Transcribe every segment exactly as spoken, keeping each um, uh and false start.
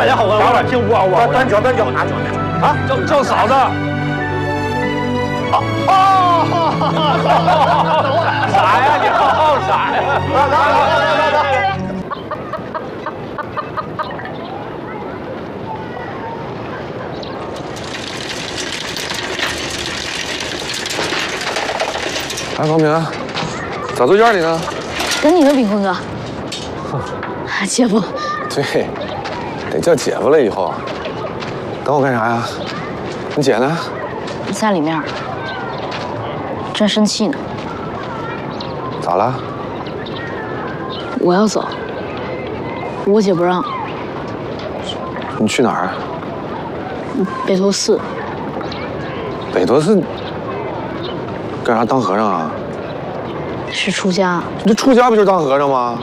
家好，我我姓吴啊，我端酒端酒拿酒啊，叫叫嫂子。哦，啥呀？你好啥呀？来来来来来来。 哎，王平，咋坐院里呢？ 等你呢，炳坤哥。姐夫。 对，得叫姐夫了以后。等我干啥呀？你姐呢？ 在里面，正生气呢。 咋了？ 我要走，我姐不让。 你去哪儿？ 北陀寺。 北陀寺？干啥？当和尚啊？ 是出家。 你这出家不就是当和尚吗？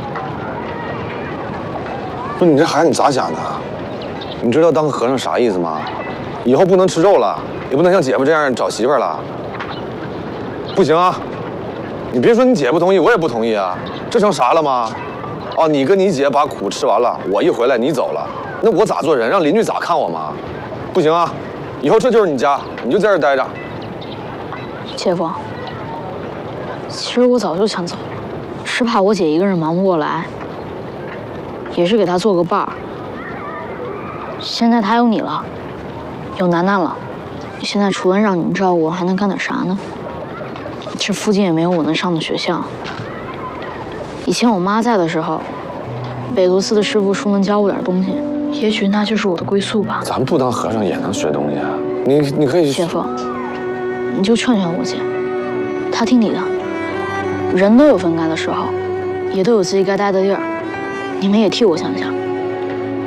不是你这孩子，你咋想的？你知道当和尚啥意思吗？以后不能吃肉了，也不能像姐夫这样找媳妇儿了。不行啊！你别说你姐不同意，我也不同意啊！这成啥了吗？哦，你跟你姐把苦吃完了，我一回来你走了，那我咋做人？让邻居咋看我吗？不行啊！以后这就是你家，你就在这儿待着。 姐夫，其实我早就想走，是怕我姐一个人忙不过来，也是给她做个伴儿。现在她有你了，有楠楠了，现在除了让你们照顾，还能干点啥呢？这附近也没有我能上的学校。以前我妈在的时候，北陀寺的师傅说能教我点东西，也许那就是我的归宿吧。 咱不当和尚也能学东西啊！你你可以。 姐夫，你就劝劝我姐，她听你的。人都有分开的时候，也都有自己该待的地儿，你们也替我想想。